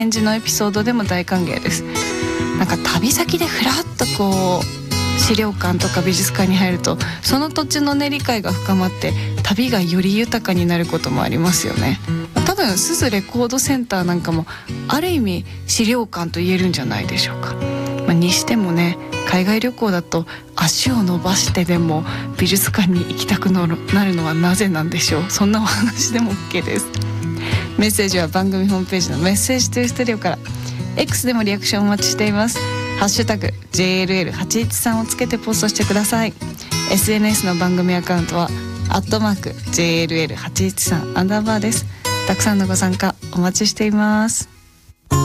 展示のエピソードでも大歓迎です。なんか旅先でふらっとこう資料館とか美術館に入ると、その土地のね理解が深まって旅がより豊かになることもありますよね。多分すずレコードセンターなんかもある意味資料館と言えるんじゃないでしょうか。にしてもね、海外旅行だと足を伸ばしてでも美術館に行きたくなるのはなぜなんでしょう。そんなお話でも OK です。メッセージは番組ホームページのメッセージトゥースタジオから。 X でもリアクションお待ちしています。ハッシュタグ JLL813 をつけてポストしてください。 SNS の番組アカウントは@JLL813 アンダーバーです。たくさんのご参加お待ちしています。